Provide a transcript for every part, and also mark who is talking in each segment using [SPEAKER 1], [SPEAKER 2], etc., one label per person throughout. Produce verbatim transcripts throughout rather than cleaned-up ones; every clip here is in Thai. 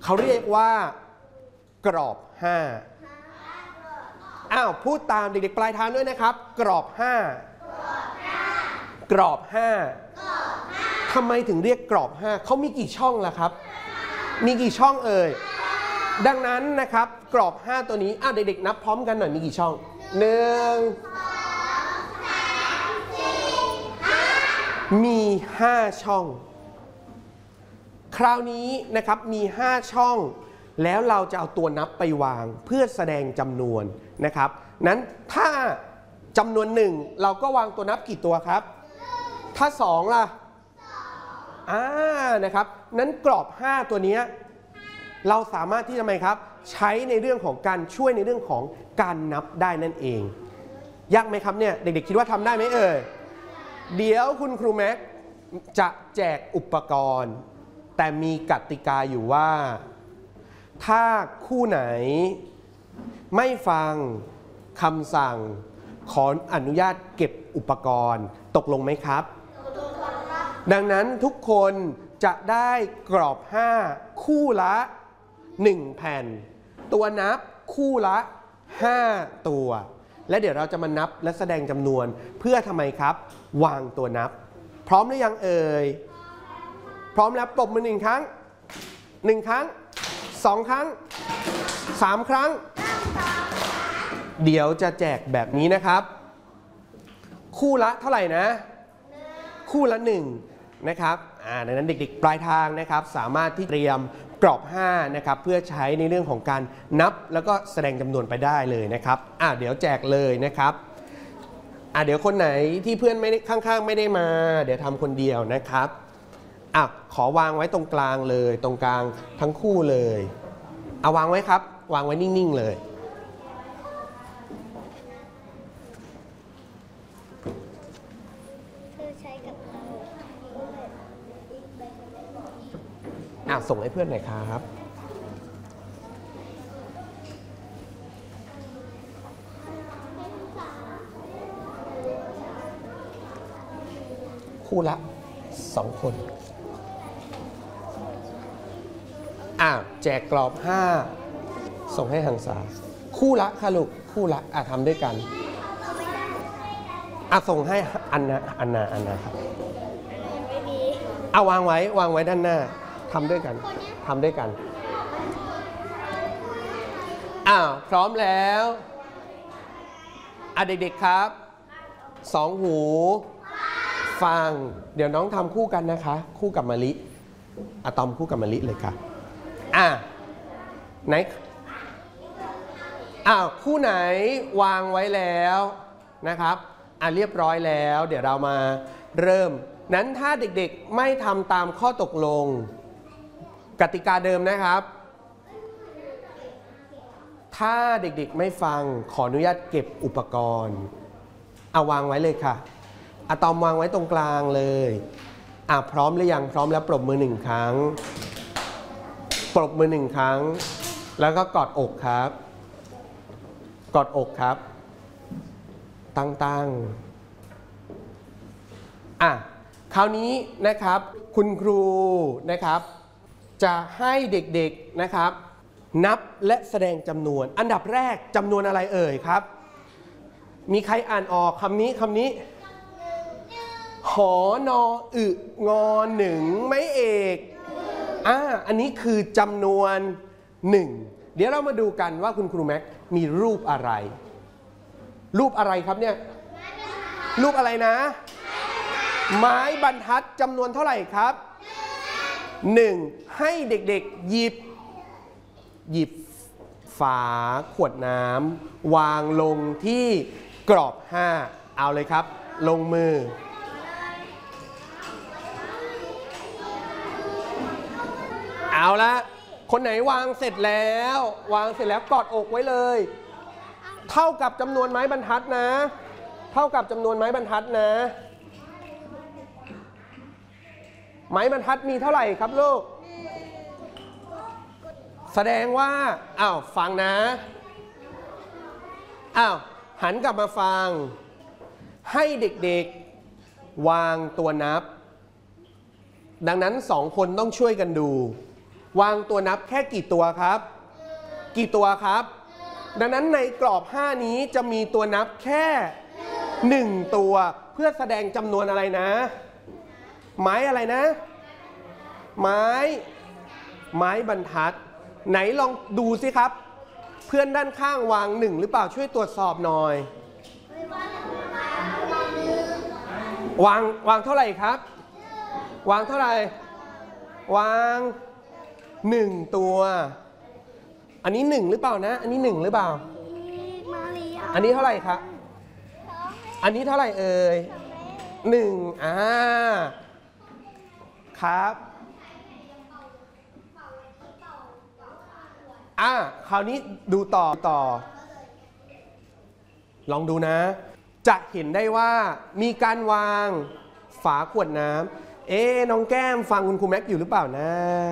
[SPEAKER 1] เขาเรียกว่ากรอบห้าอ้าวพูดตามเด็กๆปลายทางด้วยนะครับกรอบห้ากรอบห้าทำไมถึงเรียกกรอบห้าเขามีกี่ช่องล่ะครับมีกี่ช่องเอ่ยดังนั้นนะครับกรอบห้าตัวนี้อ้าวเด็กๆนับพร้อมกันหน่อยมีกี่ช่องหนึ่งมีห้าช่องคราวนี้นะครับมีห้าช่องแล้วเราจะเอาตัวนับไปวางเพื่อแสดงจำนวนนะครับนั้นถ้าจำนวนหนึ่งเราก็วางตัวนับกี่ตัวครับถ้าสองล่ะอ่านะครับนั้นกรอบห้าตัวนี้เราสามารถที่จะไหมครับใช้ในเรื่องของการช่วยในเรื่องของการนับได้นั่นเองยากไหมครับเนี่ยเด็กๆคิดว่าทำได้ไหมเอ่ยเดี๋ยวคุณครูแม็กจะแจกอุปกรณ์แต่มีกติกาอยู่ว่าถ้าคู่ไหนไม่ฟังคำสั่งขออนุญาตเก็บอุปกรณ์ตกลงไหมครับดังนั้นทุกคนจะได้กรอบห้าคู่ละหนึ่งแผ่นตัวนับคู่ละห้าตัวและเดี๋ยวเราจะมานับและแสดงจำนวนเพื่อทำไมครับวางตัวนับพร้อมหรือยังเอ่ยพร้อมแล้วปรบมือหนึ่งครั้งหนึ่งครั้งสองครั้งสามครั้งเดี๋ยวจะแจกแบบนี้นะครับคู่ละเท่าไหร่นะคู่ละหนึ่งนะครับอ่าดังนั้นเด็กๆปลายทางนะครับสามารถที่เตรียมกรอบห้านะครับเพื่อใช้ในเรื่องของการนับแล้วก็แสดงจำนวนไปได้เลยนะครับอ่าเดี๋ยวแจกเลยนะครับอ่าเดี๋ยวคนไหนที่เพื่อนไม่ได้ข้างๆไม่ได้มาเดี๋ยวทำคนเดียวนะครับอ่ะขอวางไว้ตรงกลางเลยตรงกลางทั้งคู่เลยเอาวางไว้ครับวางไว้นิ่งๆเลยอ่ะส่งให้เพื่อนหน่อยครับคู่ละสองคนอ่ะแจกกรอบห้าส่งให้หังษาคู่ละค่ะลูกคู่ละอ่ะทำด้วยกันอ่ะส่งให้อันนาอันนาอันนาครับเอาวางไว้วางไว้ด้านหน้าทำด้วยกันทำด้วยกันอ้าวพร้อมแล้วอ่ะเด็กๆครับสองหูฟังเดี๋ยวน้องทำคู่กันนะคะคู่กับมะลิอะตอมคู่กับมะลิเลยค่ะอ่ะไหนอ้าวคู่ไหนวางไว้แล้วนะครับอ่ะเรียบร้อยแล้วเดี๋ยวเรามาเริ่มนั้นถ้าเด็กๆไม่ทำตามข้อตกลงกติกาเดิมนะครับถ้าเด็กๆไม่ฟังขออนุญาตเก็บอุปกรณ์เอาวางไว้เลยค่ะอะตอมวางไว้ตรงกลางเลยอ่ะพร้อมหรือยังพร้อมแล้วปรบมือหนึ่งครั้งปรบมือหนึ่งครั้งแล้วก็กอดอกครับกอดอกครับตั้งๆอ่ะคราวนี้นะครับคุณครูนะครับจะให้เด็กๆนะครับนับและแสดงจำนวนอันดับแรกจำนวนอะไรเอ่ยครับมีใครอ่านออกคำนี้คำนี้หอนออึงอหนึ่งไม่เอกอ่าอันนี้คือจำนวนหนึ่งเดี๋ยวเรามาดูกันว่าคุณครูแม็กมีรูปอะไรรูปอะไรครับเนี่ยรูปอะไรนะไม้บรรทัดจำนวนเท่าไหร่ครับหนึ่งให้เด็กๆหยิบหยิบฝาขวดน้ำวางลงที่กรอบห้าเอาเลยครับลงมือเอาละคนไหนวางเสร็จแล้ววางเสร็จแล้วกอดอกไว้เลยเท่ากับจำนวนไม้บรรทัดนะเท่ากับจำนวนไม้บรรทัดนะไม้บรรทัดมีเท่าไหร่ครับลูกแสดงว่าอ้าวฟังนะอ้าวหันกลับมาฟังให้เด็กๆวางตัวนับดังนั้นสองคนต้องช่วยกันดูวางตัวนับแค่กี่ตัวครับกี่ตัวครับดังนั้นในกรอบห้านี้จะมีตัวนับแค่หนึ่งตัวเพื่อแสดงจำนวนอะไรนะไม้อะไรนะไม้ไม้บรรทัดไหนลองดูสิครับเพื่อนด้านข้างวางหนึ่งหรือเปล่าช่วยตรวจสอบหน่อยวางวางเท่าไหร่ครับวางเท่าไหร่วางหนึ่งตัวอันนี้หนึ่งหรือเปล่านะอันนี้หนึ่งหรือเปล่าอันนี้เท่าไหร่ครับอันนี้เท่าไหร่เอ่ยหนึ่งอ่าครับอ่ะคราวนี้ดูต่อต่อลองดูนะจะเห็นได้ว่ามีการวางฝาขวดน้ำเอ๊ะน้องแก้มฟังคุณครูแม็กอยู่หรือเปล่านะ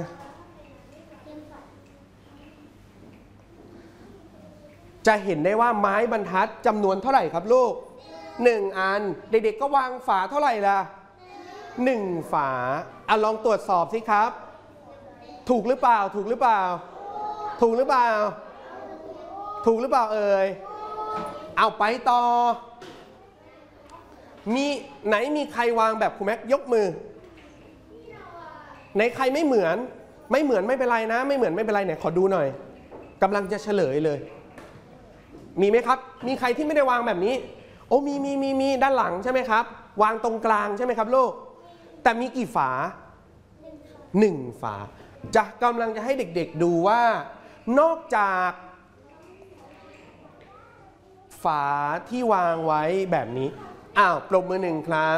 [SPEAKER 1] จะเห็นได้ว่าไม้บรรทัดจำนวนเท่าไหร่ครับลูกหนึ่งอันเด็กๆก็วางฝาเท่าไหร่ล่ะหนึ่งฝาอ่ะลองตรวจสอบสิครับถูกหรือเปล่าถูกหรือเปล่าถูกหรือเปล่าถูกหรือเปล่าเอ่ยเอาไปต่อมีไหนมีใครวางแบบครูแม็กยกมือไหนใครไม่เหมือนไม่เหมือนไม่เป็นไรนะไม่เหมือนไม่เป็นไรไหนขอดูหน่อยกำลังจะเฉลยเลยมีไหมครับมีใครที่ไม่ได้วางแบบนี้โอ้มีมีมีมีด้านหลังใช่ไหมครับวางตรงกลางใช่ไหมครับลูกแต่มีกี่ฝาหนึ่งฝาจะกำลังจะให้เด็กๆดูว่านอกจากฝาที่วางไว้แบบนี้อ้าวปรบมือหนึ่งครั้ง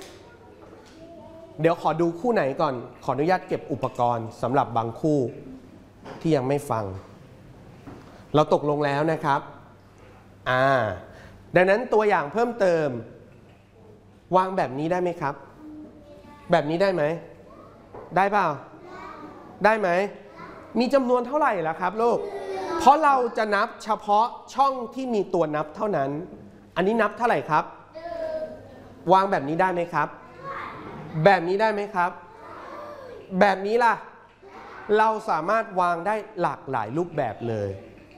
[SPEAKER 1] เดี๋ยวขอดูคู่ไหนก่อนขออนุญาตเก็บอุปกรณ์สำหรับบางคู่ที่ยังไม่ฟังเราตกลงแล้วนะครับอ่าดังนั้นตัวอย่างเพิ่มเติมวางแบบนี้ได้ไหมครับแบบนี้ได้ไหมได้เปล่าได้ไหมมีจำนวนเท่าไหร่ล่ะครับลูกเพราะเราจะนับเฉพาะช่องที่มีตัวนับเท่านั้นอันนี้นับเท่าไหร่ครับวางแบบนี้ได้ไหมครับแบบนี้ได้ไหมครับแบบนี้ล่ะเราสามารถวางได้หลากหลายรูปแบบเลย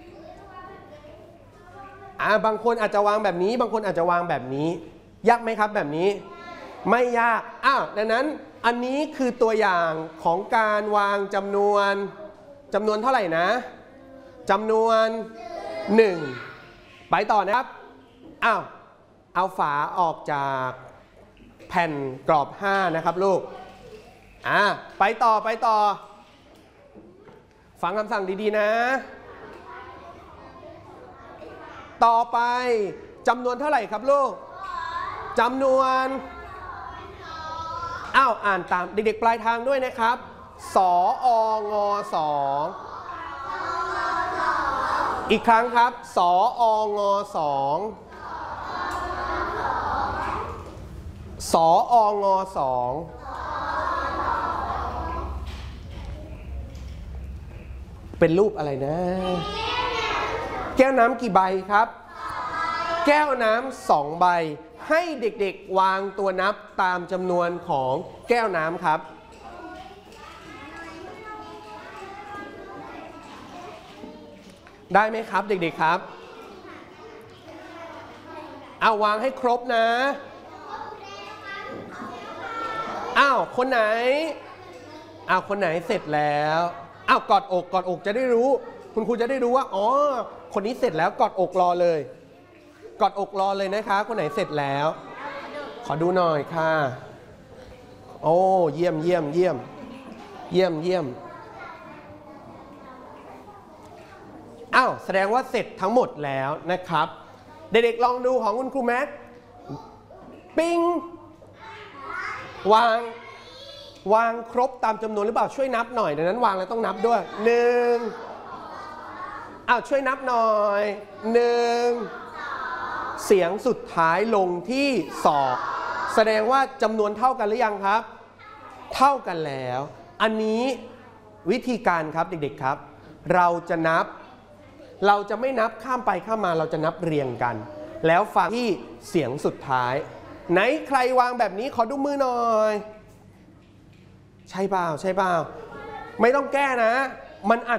[SPEAKER 1] อ่าบางคนอาจจะวางแบบนี้บางคนอาจจะวางแบบนี้ยากไหมครับแบบนี้ไม่ยากอ้าวดังนั้นอันนี้คือตัวอย่างของการวางจำนวนจำนวนเท่าไหร่นะจำนวนหนึ่งไปต่อนะครับอ้าวเอาฝาออกจากแผ่นกรอบห้านะครับลูกอ่าไปต่อไปต่อฟังคำสั่งดีๆนะต่อไปจำนวนเท่าไหร่ครับลูกจำนวนอ้าวอ่านตามเด็กๆปลายทางด้วยนะครับสอองสองอีกครั้งครับสอองสองสอองสองเป็นรูปอะไรนะแก้วน้ำกี่ใบครับแก้วน้ำสองใบให้เด็กๆวางตัวนับตามจำนวนของแก้วน้ำครับได้ไหมครับเด็กๆครับเอาวางให้ครบนะอ้าวคนไหนอ้าวคนไหนเสร็จแล้วอ้าวกอดอกกอดอกจะได้รู้คุณครูจะได้รู้ว่าอ๋อคนนี้เสร็จแล้วกอดอกรอเลยกอดอกรอเลยนะคะคนไหนเสร็จแล้วขอดูหน่อยค่ะโอ้เยี่ยมเยี่ยมเยี่ยมเยี่ยมเยี่ยมอ้าวแสดงว่าเสร็จทั้งหมดแล้วนะครับเด็กๆลองดูของคุณครูแม็กปิ้งวางวางครบตามจำนวนหรือเปล่าช่วยนับหน่อยดังนั้นวางแล้วต้องนับด้วยหนึ่งอ้าวช่วยนับหน่อยหนึ่งเสียงสุดท้ายลงที่ศอกแสดงว่าจำนวนเท่ากันหรือยังครับเท่ากันแล้วอันนี้วิธีการครับเด็กๆครับเราจะนับเราจะไม่นับข้ามไปข้ามมาเราจะนับเรียงกันแล้วฟังที่เสียงสุดท้ายไหนใครวางแบบนี้ขอดูมือหน่อยใช่เปล่าใช่เปล่าไม่ต้องแก้นะ มันอาจ